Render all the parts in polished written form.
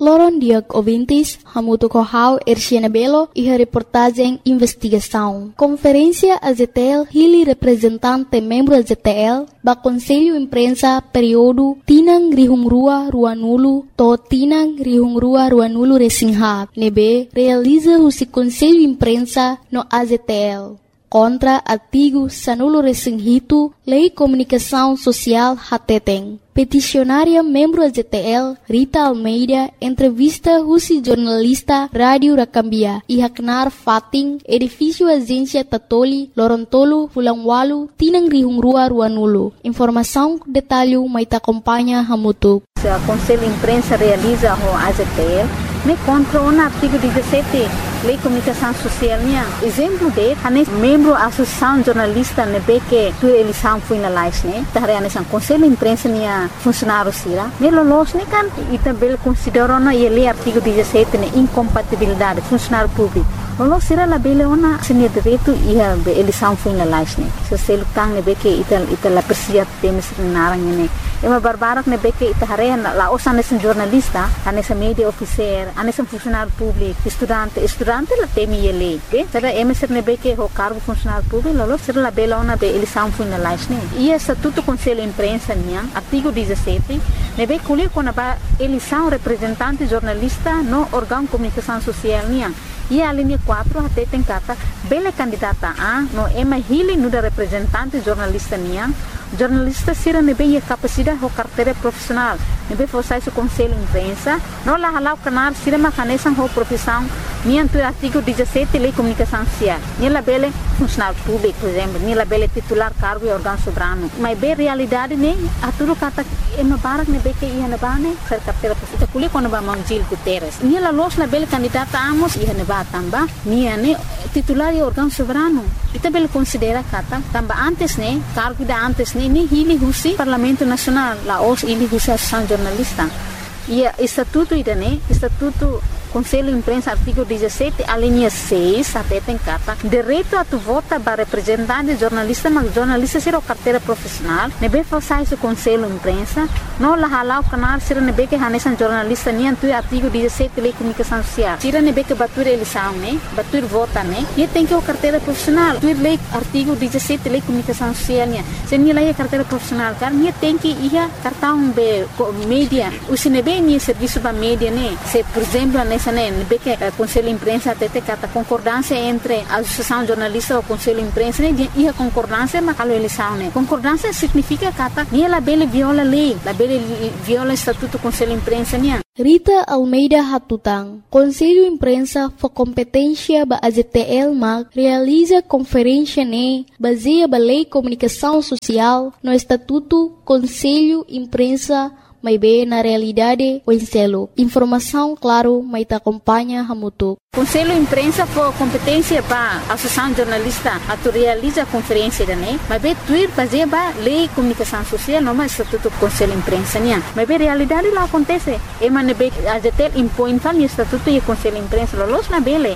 Loron Diag ouvintes, hamuto corral Erciana Belo e a reportagem Investigação. Conferência AZTL Hili representante membro AZTL ba Conselho Imprensa período Tinang Rihungrua Ruanulu to Tinang Rihungrua Ruanulu Resinghat. Nebe realiza o Conselho Imprensa no AZTL. Contra artigo Sanulo Resinghito, Lei Comunicação Social Hateteng. Peticionária membro AZTL Rita Almeida entrevista Rusi jornalista Rádio Rakambia e Haknar Fating edifício agência Tatoli Lorontolo Fulangwalu Tinang Rihungrua Ruanulu. Informação detalhe mais acompanha Hamutuk. O Conselho Imprensa realiza o AZTL me contra o artigo 17 Lei Comunicação Social minha. Exemplo de membro Associação Jornalista nebe que tu eleição foi na live né. Tahare anesan Conselho Imprensa minha funcionário sira. Me lolos ne kan e também considerou na lei artigo 17 né incompatibilidade funcionário público. Lolos sira la bele ona sini direito e a eleição foi na live né. Se selo tang nebe que ita la persia temes narang ne. Ema barbarak nebe que tahare la osa anesan jornalista, anesan media officer, anesan funcionário público, estudante la temi ele, be? Será emeser nebe que o cargo funcionário público, lolo será la bela ona be eleição foi na live né. E estatuto Conselho Imprensa minha, artigo 17, nebe culir com a eleição representante jornalista no órgão comunicação social minha. E a linha 4 até tem carta bela candidata a no ema hili no da representante jornalista minha. Jornalista sira nebe a capacidade ou carteira profissional. Nebe fosse o Conselho Imprensa, não la halau canal sira macanesan ou profissão. Minha tu artigo 17 Lei Comunicação Social. Nela bele funcionário público, por exemplo, nela bele titular cargo e órgão soberano. Mas bem realidade né, a tudo kata ema barak nebe que ia nebane ser carteira profissional. Kuli quando ba Mangil Guterres. Nela los na bele candidata amos ia neba tamba. Minha né titular e órgão soberano. Ita bele considera kata tamba antes né, cargo da antes né, ni hili husi Parlamento Nacional, la os hili husi Associação Jornalista. E estatuto ida né, estatuto Conselho Imprensa, artigo 17, a linha 6, até tem carta. Direito a tu vota para representante jornalista, mas jornalista será carteira profissional. Nebe façais o Conselho Imprensa, não la halau canal, será nebe que hanesan jornalista, nem tu artigo 17, Lei Comunicação Social. Será nebe que batur eleição, né? Batur vota, né? E tem que o carteira profissional. Tu lei artigo 17, Lei Comunicação Social, né? Se nem lei carteira profissional, cara, nem tem que ir cartão be mídia. O se nebe nem serviço para mídia, né? Se, por exemplo, nebe que o Conselho Imprensa até tem a concordância entre a Associação Jornalista e o Conselho Imprensa e a concordância mas a eleição né. Concordância significa que nem ela bele viola a lei, ela bele viola o Estatuto do Conselho Imprensa né. Rita Almeida Hatutang, Conselho Imprensa for competência ba AZTL mag realiza conferência né baseia ba Lei Comunicação Social no Estatuto Conselho Imprensa mas bem na realidade o enselo. Informação, claro, mas te acompanha Hamutuk. Conselho Imprensa for competência para a Associação Jornalista a tu realiza a conferência né? Mas bem tuir fazer ba Lei Comunicação Social não mais Estatuto Conselho Imprensa né? Mas bem realidade lá acontece. E mas nebe AZTL impõe tal Estatuto e Conselho Imprensa los na bele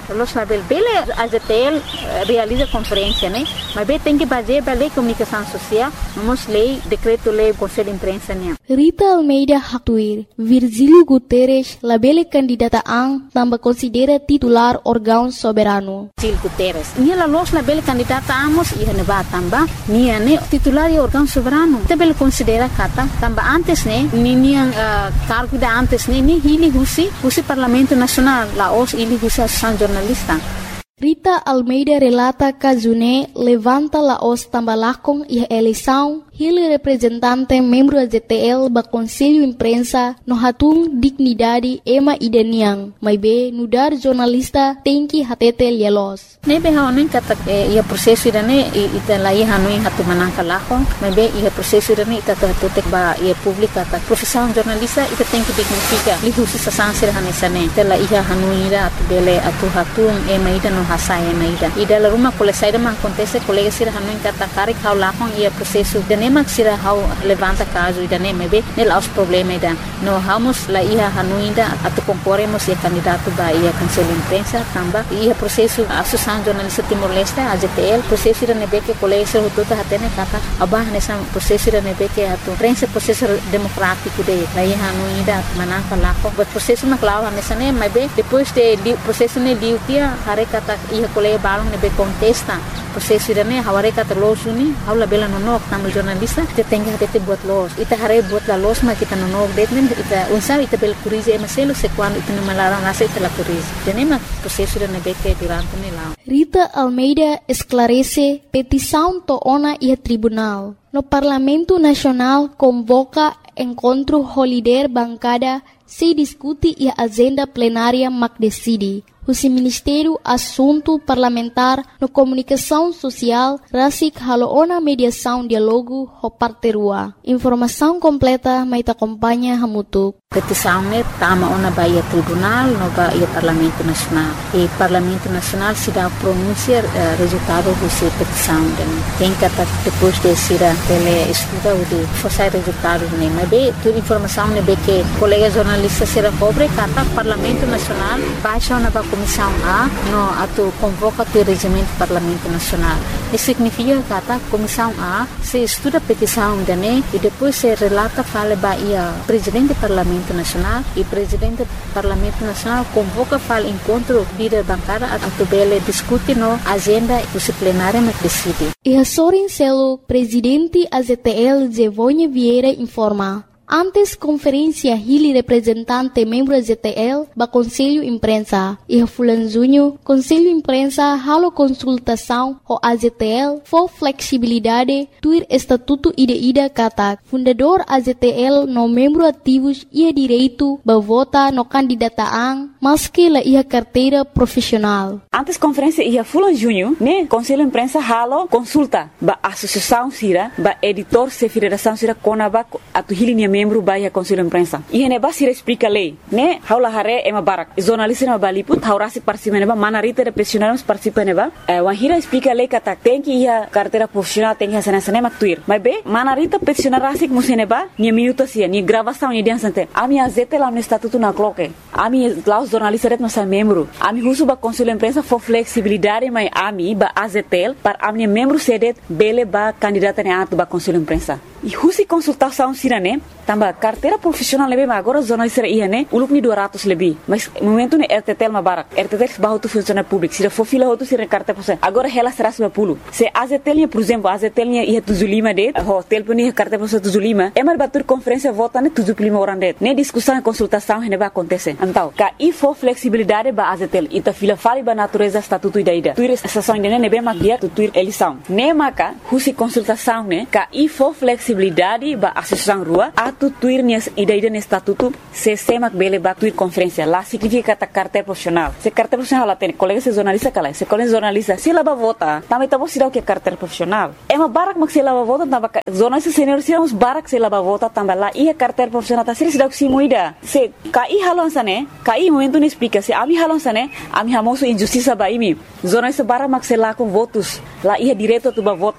AZTL realiza conferência né? Mas bem tem que fazer ba Lei Comunicação Social, vamos lei decreto lei Conselho Imprensa né? Rita Almeida Hatuir, Virgílio Guterres, labele candidata ang tambah considera titular órgão soberano. Virgílio Guterres, nia los labele candidata amos ia neba tamba, nia ne titular e órgão soberano. Tabel considera kata tamba antes ne, nia cargo da antes ne, ni hili husi Parlamento Nacional, la os hili husi Associação Jornalista. Rita Almeida relata que June levanta la os tambalakong e eleição ele representante membro da ZTL ba Conselho Imprensa no hatung dignidade ema ideniang mas be nudar jornalista tem que hatete lielos nebe haonin kata ia prosesso irane ita lai hanuin hatu manangka lako mas be ia prosesso irane ita hatutek ba ia publika ta profissão jornalista ita tem que dignifica lihusi sasansir hanesane ita la ia hanuira atu bele atu hatung ema ida no hasaya na ida la rumah kole saida man acontece colega sir hanuin kata karik haulakong ia prosesso nema sira hau levanta caso ida nema be nela os problema ida no vamos la ia hanuinda atu concorremos e candidato ba ia cancela imprensa tamba ia processo associação jornalista Timor-Leste AZTL processo ida nebe que colega hututa hatene kata abah nessa processo ida nebe que atu prensa processo democrático de la ia hanuinda manaka lako but processo na clava nessa nema be depois de processo ne liutia hare kata ia colega balong nebe contesta processo ida ne haware kata losuni haula bela nonok tamu jornalista kita tengah tete buat los ita hare buat la los ma kita nonok detnen ita unsa ita bel kurize maselo se quando ita malarang nasa ita la kurize denema processo ida nebe que durante ne la Rita Almeida esclarece petição toona e tribunal. No Parlamento Nacional convoca encontro holiday bancada se discute e agenda plenária mac decide. O Ministério Assunto Parlamentar no Comunicação Social Rasik Haloona Mediação Dialogo Hoparterua. Informação completa mai acompanha Hamutuk. Petição ne tama ona baia tribunal no baia Parlamento Nacional. E Parlamento Nacional se dá pronúncia resultado dessa petição. Tem que depois de ser ele estuda o de forçar resultados ne. Mas bem, toda informação ne be que colega jornalista será cobre kata Parlamento Nacional baixa ona ba Comissão A no atu convoca o regimento do Parlamento Nacional. Isso significa que a Comissão A se estuda a petição dane e depois se relata fala baia presidente do Parlamento Nacional e presidente do Parlamento Nacional convoca fala encontro líder bancada atu bele discute no agenda plenária mas decide. E a Sorin Celo, presidente AZTL Zevonha Vieira informa. Antes conferência Hili representante membro ZTL ba Conselho Imprensa e a Fulanzunho Conselho Imprensa halo consultação o AZTL for flexibilidade tuir estatuto ida kata fundador AZTL no membro ativos ia direito ba vota no candidataan maski la ia carteira profissional. Antes conferência ia Fulanzunho ne Conselho Imprensa halo consulta ba associação sira ba editor se federação sira konaba atu Hili membro baia Conselho Imprensa. E ne basira explica lei, né? Haula hare ema barak. Jornalista na baliput haurasi participa neba manarita de profissionais participa neba. Wahira explica lei kata tem que ia carteira profissional tem que ser nessa nema tuir. Mas be manarita profissional rasik museneba ni minuto sia ni gravação ni dia sante. Ami azete lá no estatuto na cloque. Ami lá os jornalistas ret nossa membro. Ami husu ba Conselho Imprensa for flexibilidade mai ami ba azetel para ami membro sedet bele ba candidata ne atu ba Conselho Imprensa. E husi consultação sirane tamba carteira profissional lebe ma agora jornalista ia ne uluk ni 200 lebih mas momento ne RTTL ma barak RTTL bahu tu funcionário público sira fofila hotu sira carteira profissional agora ela será 10 se AZTL por exemplo AZTL ia 75 de hotel puni carteira profissional 75 é mar batur conferência vota ne 75 orang de ne discussão e consultação ne ba acontece então ka e for flexibilidade ba AZTL ita fila fali ba natureza estatuto ida tuir estação de ne be ma dia tuir eleição ne maka husi consultação ne ka e for flexibilidade ba associação rua atu tuir ni ida ne estatuto se semak bele ba tuir conferência lá significa ta carteira profissional se carteira profissional lá tem colega se jornalista kala se colega jornalista se lá ba vota também tá você dá o que carteira profissional é uma barak mak se lá ba vota tamba jornalista senior se uns barak se lá ba vota tamba lá e a carteira profissional tá se dá o que se moida se kai halon sane kai momento ne explica se ami halon sane ami hamoso injustiça ba imi jornalista barak mak se lá com votos lá ia direto tu ba vota